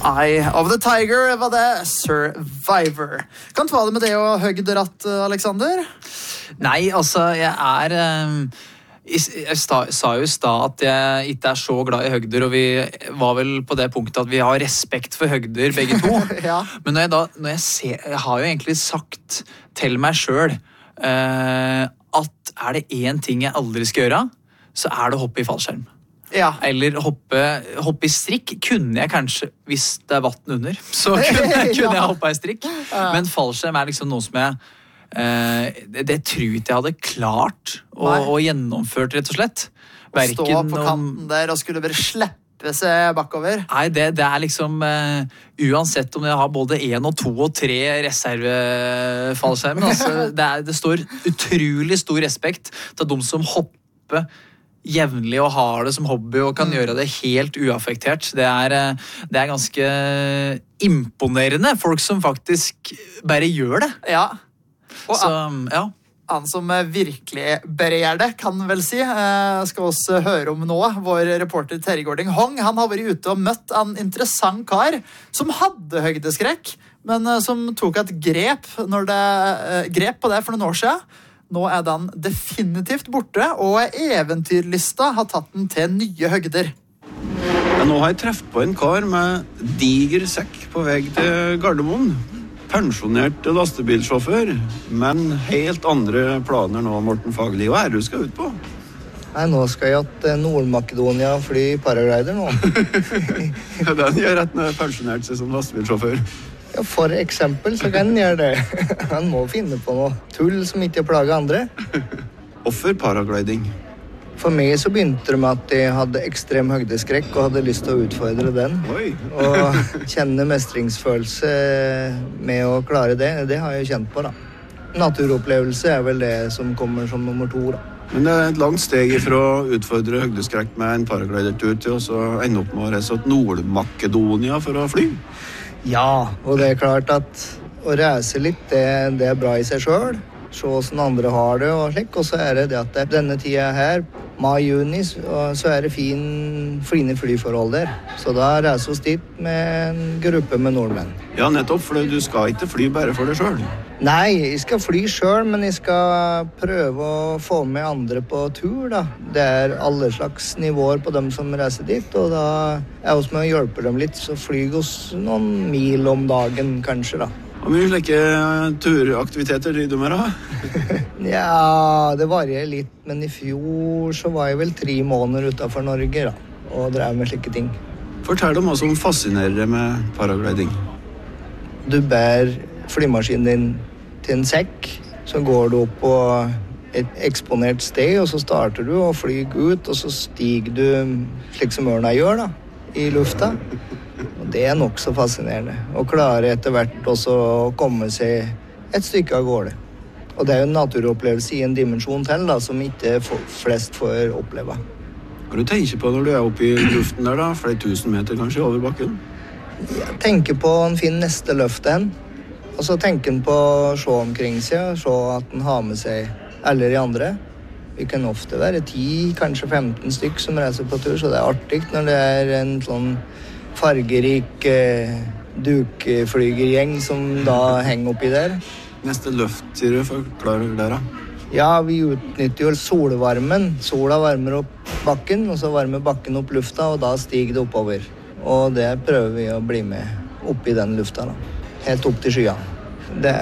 Eye of the Tiger var det, Survivor. Kan du ha det med det og høgderatt, Alexander? Nei, altså, jeg sa jo i stad at jeg ikke så glad i høgder, og vi var vel på det punktet at vi har respekt for høgder, begge to. Ja. Men jeg har jo egentlig sagt til meg selv at det en ting jeg aldri skal gjøre, så det å hoppe i fallskjerm. Ja. Eller hoppe i strikk kunne jeg kanskje, hvis det vatten under, så kunne jeg hoppe i strikk. Men fallskjerm liksom noe som det tror jeg hadde klart å gjennomført, rett og slett. Stå på kanten der og skulle bare slippe seg bakover. Nei, det liksom uansett om jeg har både 1 og 2 og 3 reservefallskjerm, altså, det står utrolig stor respekt til de som hopper jevnlig og har det som hobby og kan gjøre det helt uaffektert. Det er ganske imponerende folk som faktisk bare gjør det. Ja. Og så, ja. Han som virkelig bare gjør det, kan vel si, skal også høre om nå. Vår reporter Terje Gårding Hong, han har vært ute og møtt en interessant kar som hadde høydeskrekk, men som tok et grep på det for noen år siden. Nå den definitivt borte, og eventyrlista har tatt den til nye høgder. Ja, nå har jeg treffet på en kar med diger sekk på vei til Gardermoen. Pensjonert lastebilsjåfør, men helt andre planer nå, Morten Fagerli. Hva du skal ut på? Nei, nå skal jeg til Nord-Makedonia fly paraglider nå. Ja, den gjør at han har pensjonert seg som lastebilsjåfør. Ja, for eksempel så kan han gjøre det. Han må finne på noe tull som ikke plager andre. Hvorfor paragliding? For meg så begynte det med at jeg hadde ekstrem høydeskrekk og hadde lyst til å utfordre den. Oi. Og kjenne mestringsfølelse med å klare det har jeg kjent på da. Naturopplevelse vel det som kommer som nummer 2 da. Men det et langt steg fra å utfordre høydeskrekk med en paraglidertur til å ende opp med å reise til Nord-Makedonia for å fly. Ja, og det klart at å reise litt, det bra i seg selv. Se hvordan andre har det og slik. Og så det at denne tiden her, mai-juni, så det fine flyforhold der. Så da reiser vi dit med en gruppe med nordmenn. Ja, nettopp, for du skal ikke fly bare for deg selv. Nei, jeg skal fly selv, men jeg skal prøve å få med andre på tur da. Det alle slags nivåer på dem som reiser dit, og da vi med å hjelpe dem litt, så flyr vi noen mil om dagen kanskje da. Hvor mye slike turaktiviteter driver du med da? Ja, det varierer litt, men i fjor så var jeg vel 3 måneder utenfor Norge da, og drev med slike ting. Fortell om hva som fascinerer deg med paragliding. Du bærer flymaskinen din til en sekk, så går du opp på et eksponert sted, og så starter du og flyr ut, og så stiger du slik som ørna gjør da, i lufta. Og det nok så fascinerende, og klare etter hvert også å komme seg et stykke av gårde. Og det jo en naturopplevelse i en dimensjon til da, som ikke flest får oppleve. Hva du tenker på når du oppe i luften der da, flere tusen meter kanskje over bakken? Jeg tenker på en fin neste løft hen. Og så tenker han på å se omkring seg, se at han har med seg alle de andre. Vi kan ofte være 10, kanskje 15 stykk som reiser på tur, så det artig når det en sånn fargerik dukflygergjeng som da henger oppi der. Neste løft, sier du, forklarer dere? Ja, vi utnytter jo solvarmen. Sola varmer opp bakken, og så varmer bakken opp lufta, og da stiger det oppover. Og det prøver vi å bli med oppi den lufta da. Helt opp til skya. Det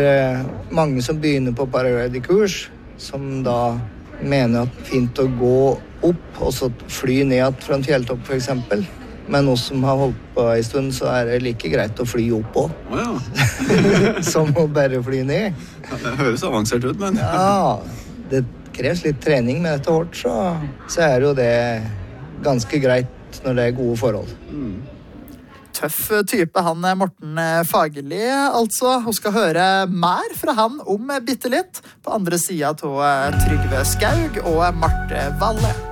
mange som begynner på paraglidingkurs, som da mener at det fint å gå opp og så fly ned fra en fjelltopp for eksempel. Men oss som har holdt på en stund, så det like greit å fly opp også. Ja. Som å bare fly ned. Ja, det høres avansert ut, men... Ja, det kreves litt trening med dette hårdt, så jo det ganske greit når det gode forhold. Tøff type han Morten Fagerli, altså. Hun skal høre mer fra han om bitte litt på andre siden av Trygve Skaug og Marte Valle.